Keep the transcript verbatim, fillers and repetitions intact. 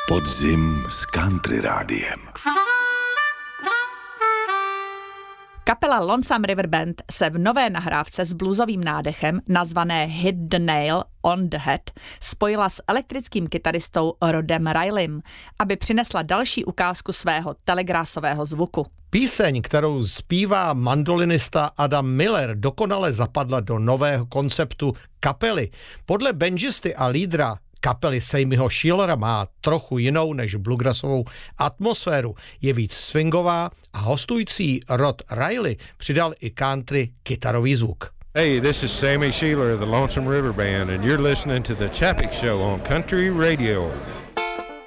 Podzim s country rádiem. Kapela Lonesome River Band se v nové nahrávce s bluesovým nádechem nazvané Hit the Nail on the Head spojila s elektrickým kytaristou Rodem Rileym, aby přinesla další ukázku svého telegrásového zvuku. Píseň, kterou zpívá mandolinista Adam Miller, dokonale zapadla do nového konceptu kapely. Podle banjisty a lídra kapely Sammyho Sheilera má trochu jinou než bluegrassovou atmosféru. Je víc swingová a hostující Rod Riley přidal i country kytarový zvuk. Hey, this is Sammy Sheeler of the Lonesome River Band and you're listening to the Chappick Show on Country Radio.